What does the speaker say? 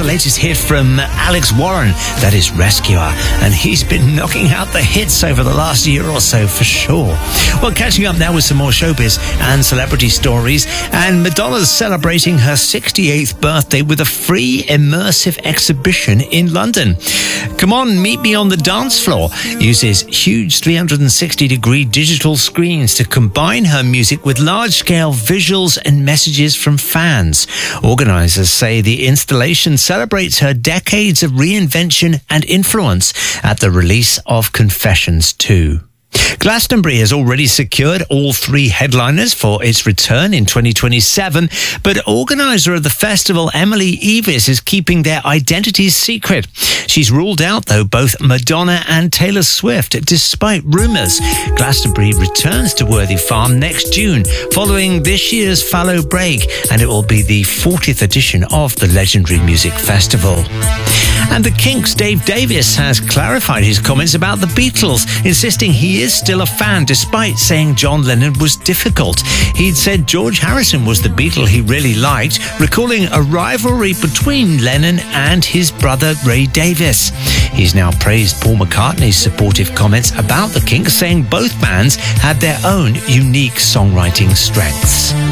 the latest hit from Alex Warren, that is Rescuer, and he's been knocking out the hits over the last year or so for sure. Well, catching up now with some more showbiz and celebrity stories, and Madonna's celebrating her 68th birthday with a free immersive exhibition in London. Come On, Meet Me on the Dance Floor uses huge 360-degree digital screens to combine her music with large-scale visuals and messages from fans. Organisers say the installation celebrates her decades of reinvention and influence at the release of Confessions 2. Glastonbury has already secured all 3 headliners for its return in 2027, but organiser of the festival, Emily Evis, is keeping their identities secret. She's ruled out, though, both Madonna and Taylor Swift, despite rumours. Glastonbury returns to Worthy Farm next June, following this year's fallow break, and it will be the 40th edition of the legendary music festival. And the Kinks' Dave Davis has clarified his comments about the Beatles, insisting he is still a fan despite saying John Lennon was difficult. He'd said George Harrison was the Beatle he really liked, recalling a rivalry between Lennon and his brother Ray Davis. He's now praised Paul McCartney's supportive comments about the Kinks, saying both bands had their own unique songwriting strengths.